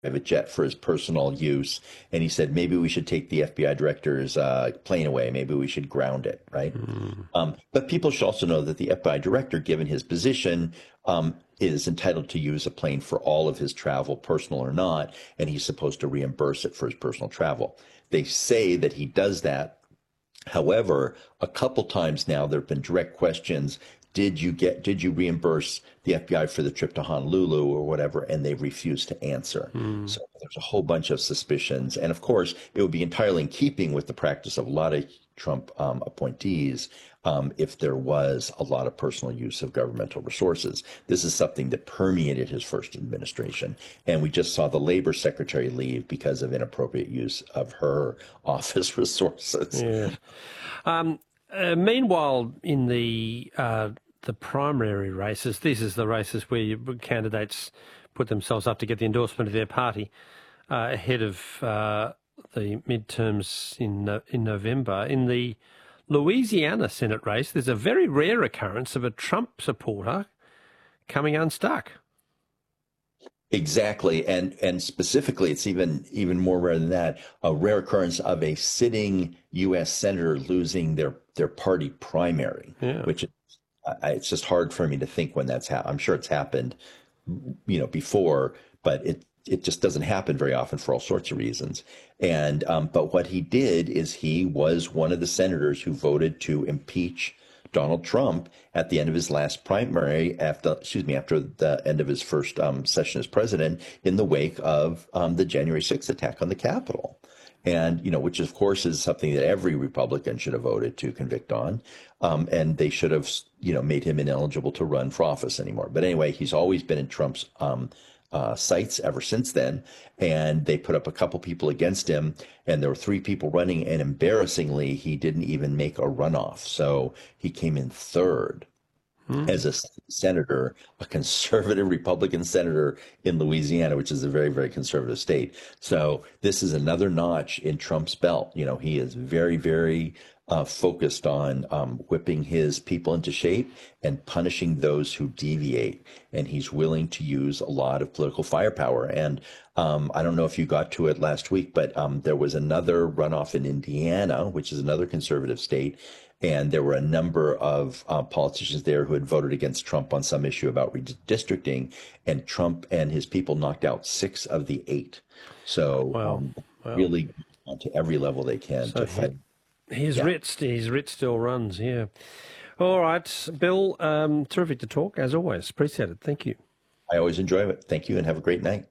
private jet for his personal use. And he said, maybe we should take the FBI director's plane away. Maybe we should ground it, right? But people should also know that the FBI director, given his position, is entitled to use a plane for all of his travel, personal or not, and he's supposed to reimburse it for his personal travel. They say that he does that. However, a couple times now there have been direct questions. Did you reimburse the FBI for the trip to Honolulu or whatever? And they refused to answer. So there's a whole bunch of suspicions. And of course, it would be entirely in keeping with the practice of a lot of Trump appointees if there was a lot of personal use of governmental resources. This is something that permeated his first administration. And we just saw the labor secretary leave because of inappropriate use of her office resources. Yeah. Meanwhile, in the primary races, these is the races where candidates put themselves up to get the endorsement of their party ahead of the midterms in November. In the Louisiana Senate race, there's a very rare occurrence of a Trump supporter coming unstuck. Exactly, and specifically, it's even more rare than that. A rare occurrence of a sitting U.S. senator losing their party primary, which it's just hard for me to think when that's happened. I'm sure it's happened, before, but it just doesn't happen very often for all sorts of reasons. And but what he did is he was one of the senators who voted to impeach Donald Trump at the end of his last primary, after the end of his first session as president, in the wake of the January 6th attack on the Capitol. And, which of course is something that every Republican should have voted to convict on. And they should have, made him ineligible to run for office anymore. But anyway, he's always been in Trump's sights ever since then. And they put up a couple people against him, and there were 3 people running. And embarrassingly, he didn't even make a runoff. So he came in third as a senator, a conservative Republican senator in Louisiana, which is a very, very conservative state. So this is another notch in Trump's belt. He is very, very focused on whipping his people into shape and punishing those who deviate. And he's willing to use a lot of political firepower. And I don't know if you got to it last week, but there was another runoff in Indiana, which is another conservative state. And there were a number of politicians there who had voted against Trump on some issue about redistricting, and Trump and his people knocked out 6 of the 8. So really on to every level they can to fight. His writ still runs, yeah. All right, Bill, terrific to talk, as always. Appreciate it. Thank you. I always enjoy it. Thank you, and have a great night.